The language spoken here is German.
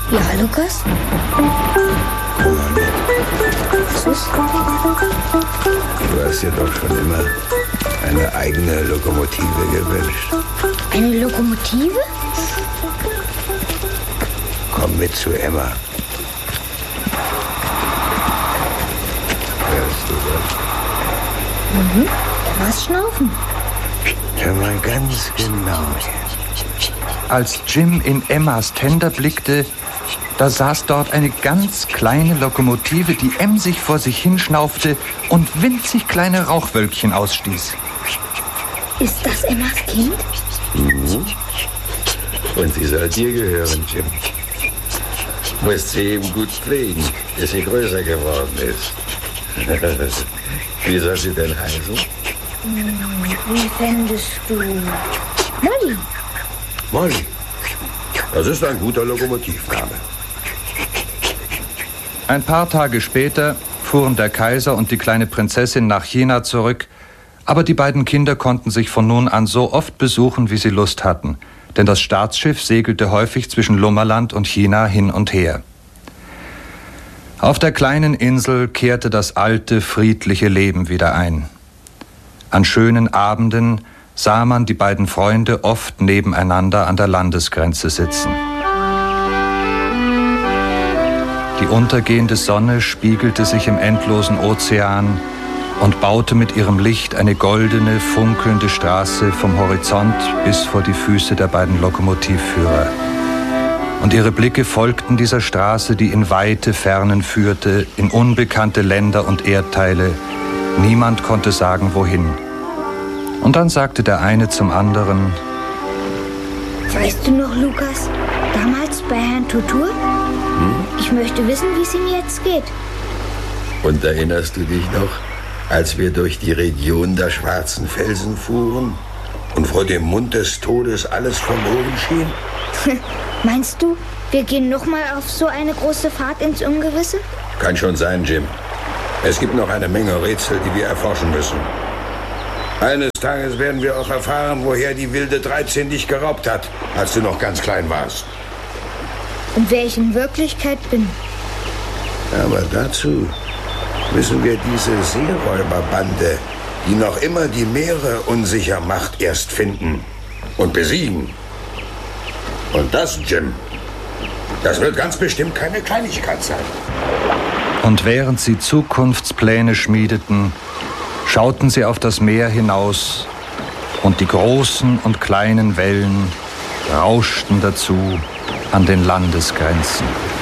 Ja, Lukas? Was ist? Du hast dir doch schon immer eine eigene Lokomotive gewünscht. Eine Lokomotive? Komm mit zu Emma. Hörst du das? Was schnaufen? Hör mal ganz genau. Als Jim in Emmas Tender blickte, da saß dort eine ganz kleine Lokomotive, die emsig vor sich hinschnaufte und winzig kleine Rauchwölkchen ausstieß. Ist das Emmas Kind? Und sie soll dir gehören, Jim. Musst sie eben gut pflegen, bis sie größer geworden ist. Wie soll sie denn heißen? Wie fändest du? Molly. Molly. Das ist ein guter Lokomotivname. Ein paar Tage später fuhren der Kaiser und die kleine Prinzessin nach China zurück, aber die beiden Kinder konnten sich von nun an so oft besuchen, wie sie Lust hatten, denn das Staatsschiff segelte häufig zwischen Lummerland und China hin und her. Auf der kleinen Insel kehrte das alte, friedliche Leben wieder ein. An schönen Abenden sah man die beiden Freunde oft nebeneinander an der Landesgrenze sitzen. Die untergehende Sonne spiegelte sich im endlosen Ozean und baute mit ihrem Licht eine goldene, funkelnde Straße vom Horizont bis vor die Füße der beiden Lokomotivführer. Und ihre Blicke folgten dieser Straße, die in weite Fernen führte, in unbekannte Länder und Erdteile. Niemand konnte sagen, wohin. Und dann sagte der eine zum anderen: Weißt du noch, Lukas, damals bei Herrn Tutur? Ich möchte wissen, wie es ihm jetzt geht. Und erinnerst du dich noch, als wir durch die Region der schwarzen Felsen fuhren und vor dem Mund des Todes alles verloren schien? Meinst du, wir gehen noch mal auf so eine große Fahrt ins Ungewisse? Kann schon sein, Jim. Es gibt noch eine Menge Rätsel, die wir erforschen müssen. Eines Tages werden wir auch erfahren, woher die wilde 13 dich geraubt hat, als du noch ganz klein warst. Und wer ich in Wirklichkeit bin. Aber dazu müssen wir diese Seeräuberbande, die noch immer die Meere unsicher macht, erst finden und besiegen. Und das, Jim, das wird ganz bestimmt keine Kleinigkeit sein. Und während sie Zukunftspläne schmiedeten, schauten sie auf das Meer hinaus und die großen und kleinen Wellen rauschten dazu an den Landesgrenzen.